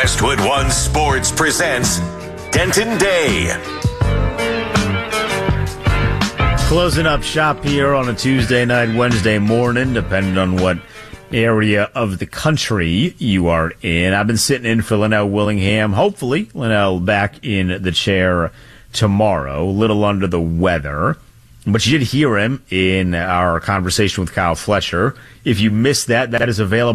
Westwood One Sports presents Denton Day. Closing up shop here on a Tuesday night, Wednesday morning, depending on what area of the country you are in. I've been sitting in for Linnell Willingham. Hopefully, Linnell back in the chair tomorrow. A little under the weather. But you did hear him in our conversation with Kyle Fletcher. If you missed that, that is available